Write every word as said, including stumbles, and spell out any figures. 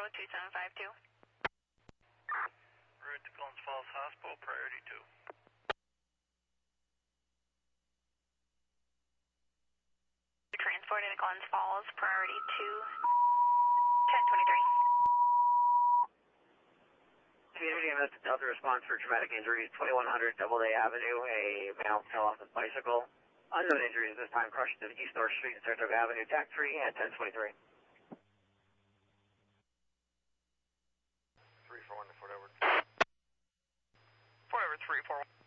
oh two seven five two. Route to Glens Falls Hospital, priority two. Transported to Glens Falls, priority two, ten twenty-three. Community invested Delta response for traumatic injuries, twenty-one hundred Doubleday Avenue. A male fell off his bicycle. Unknown injuries this time crushed to East North Street and Saratoga Avenue. Tac three at ten twenty-three. three four one to Fort Edward. Fort Edward three four one.